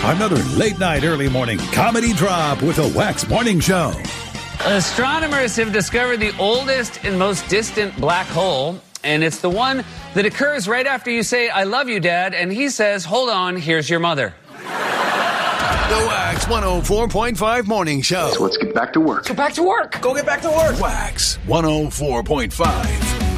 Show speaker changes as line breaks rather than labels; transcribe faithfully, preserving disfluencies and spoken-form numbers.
Another late night, early morning comedy drop with a Wax Morning Show.
Astronomers have discovered the oldest and most distant black hole, and it's the one that occurs right after you say, I love you, Dad, and he says, hold on, here's your mother.
The Wax one oh four point five Morning Show.
So let's get back to work.
Go back to work.
Go get back to work.
Wax one oh four point five.